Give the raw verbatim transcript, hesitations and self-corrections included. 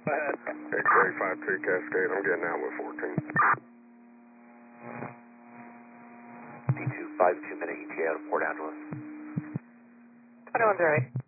X-ray five two Cascade, I'm getting out with fourteen. D two five two minute E T A out of Port Angeles. twenty-one zero eight.